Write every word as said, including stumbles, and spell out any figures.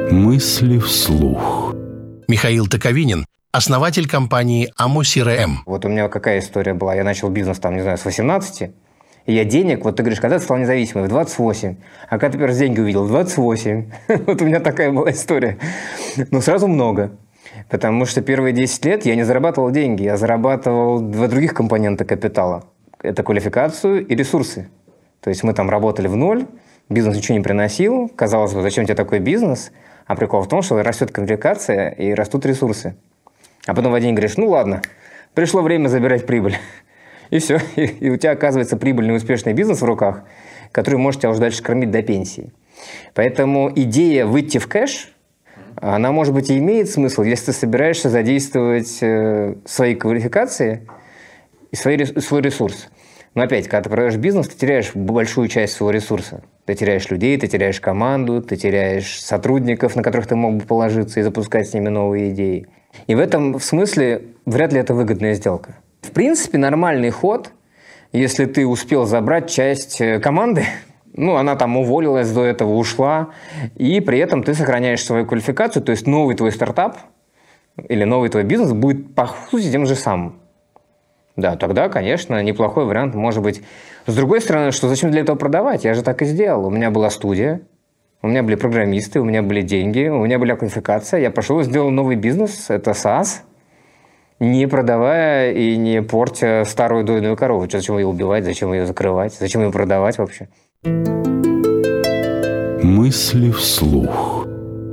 Мысли вслух. Михаил Токовинин, основатель компании АМО-СИРЭМ. Вот у меня какая история была. Я начал бизнес, там, не знаю, с восемнадцати. И я денег, вот ты говоришь, когда ты стал независимым? В двадцать восемь. А когда ты первый раз деньги увидел? В двадцать восемь. Вот у меня такая была история. Но сразу много. Потому что первые десять лет я не зарабатывал деньги. Я зарабатывал два других компонента капитала. Это квалификацию и ресурсы. То есть мы там работали в ноль, бизнес ничего не приносил. Казалось бы, зачем тебе такой бизнес? А прикол в том, что растет квалификация и растут ресурсы. А потом в один день говоришь, ну ладно, пришло время забирать прибыль. И все. И, и у тебя оказывается прибыльный успешный бизнес в руках, который может тебя уже дальше кормить до пенсии. Поэтому идея выйти в кэш, она, может быть, и имеет смысл, если ты собираешься задействовать э, свои квалификации и свои, свой ресурс. Но опять, когда ты продаешь бизнес, ты теряешь большую часть своего ресурса. Ты теряешь людей, ты теряешь команду, ты теряешь сотрудников, на которых ты мог бы положиться и запускать с ними новые идеи. И в этом смысле вряд ли это выгодная сделка. В принципе, нормальный ход, если ты успел забрать часть команды, ну, она там уволилась до этого, ушла, и при этом ты сохраняешь свою квалификацию, то есть новый твой стартап или новый твой бизнес будет, по сути, тем же самым. Да, тогда, конечно, неплохой вариант может быть. С другой стороны, что зачем для этого продавать? Я же так и сделал. У меня была студия, у меня были программисты, у меня были деньги, у меня была квалификация. Я пошел и сделал новый бизнес, это SaaS, не продавая и не портя старую дойную корову. Зачем ее убивать, зачем ее закрывать, зачем ее продавать вообще? Мысли вслух.